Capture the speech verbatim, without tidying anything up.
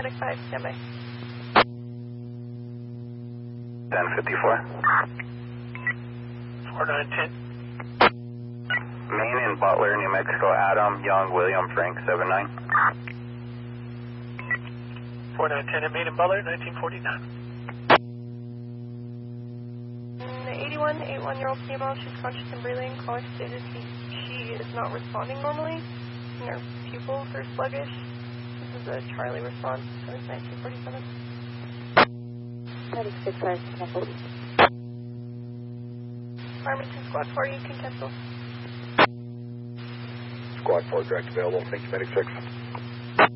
Medic five, stand by. ten fifty-four. four nine ten. Main in Butler, New Mexico, Adam, Young, William, Frank, seven nine. four nine ten at Main in Butler, nineteen forty-nine. The eighty-one, eighty-one-year-old female, she's conscious and breathing. Caller stated he, she is not responding normally, and her pupils are sluggish. This is a Charlie response, so it's nineteen forty-seven. Medic six five, cancel. Farmington Squad four, you can cancel. Squad four, direct available. Thank you, Medic six.